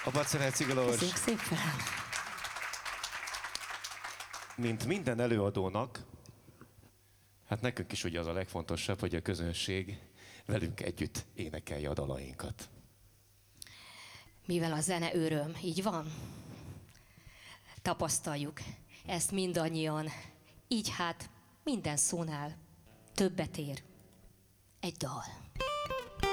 A Bacerány Cigalós. Köszönjük szépen. Mint minden előadónak, hát nekünk is ugye az a legfontosabb, hogy a közönség velünk együtt énekelje a dalainkat. Mivel a zene öröm, így van? Tapasztaljuk ezt mindannyian. Így hát minden szónál többet ér egy dal.